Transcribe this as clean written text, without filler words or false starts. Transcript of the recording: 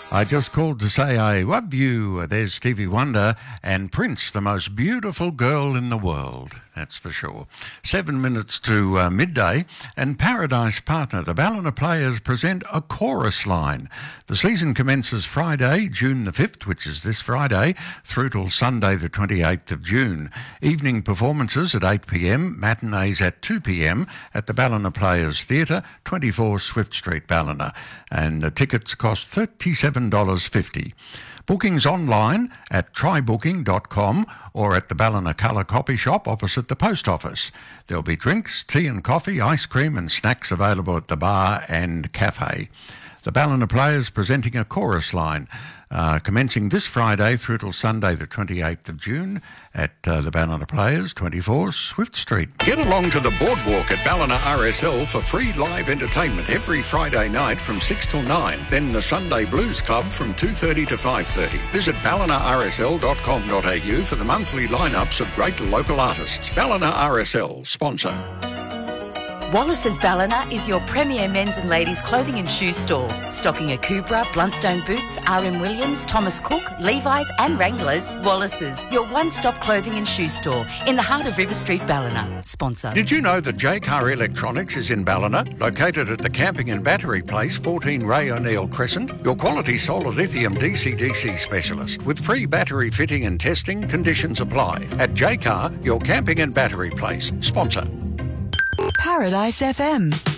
I just called to say I love you. There's Stevie Wonder and Prince, the most beautiful girl in the world. That's for sure. 7 minutes to midday, and Paradise Partner, the Ballina Players, present a chorus line. The season commences Friday, June the 5th, which is this Friday, through till Sunday the 28th of June. Evening performances at 8 p.m, matinees at 2 p.m. at the Ballina Players Theatre, 24 Swift Street, Ballina. And the tickets cost $37.50. Bookings online at trybooking.com or at the Ballina Colour Coffee Shop opposite the post office. There'll be drinks, tea and coffee, ice cream and snacks available at the bar and cafe. The Ballina Players presenting a chorus line commencing this Friday through till Sunday the 28th of June at the Ballina Players, 24 Swift Street. Get along to the boardwalk at Ballina RSL for free live entertainment every Friday night from 6 till 9. Then the Sunday Blues Club from 2:30 to 5:30. Visit ballinarsl.com.au for the monthly lineups of great local artists. Ballina RSL, sponsor. Wallace's Ballina is your premier men's and ladies' clothing and shoe store, stocking Akubra, Blundstone boots, R.M. Williams, Thomas Cook, Levi's and Wranglers. Wallace's, your one-stop clothing and shoe store in the heart of River Street, Ballina. Sponsor. Did you know that J-Car Electronics is in Ballina, located at the Camping and Battery Place, 14 Ray O'Neill Crescent? Your quality solar lithium DC-DC specialist with free battery fitting and testing. Conditions apply. At J-Car, your Camping and Battery Place. Sponsor. Paradise FM.